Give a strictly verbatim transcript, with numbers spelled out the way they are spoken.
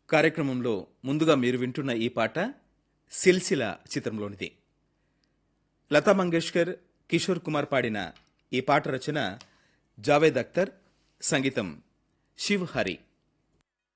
కార్యక్రమంలో ముందుగా మీరు వింటున్న ఈ పాట సిల్సిల చిత్రంలోనిది. లతా మంగేష్కర్, కిషోర్ కుమార్ పాడిన ఈ పాట రచన జావేద్ అఖ్తర్, సంగీతం శివ్ హరి.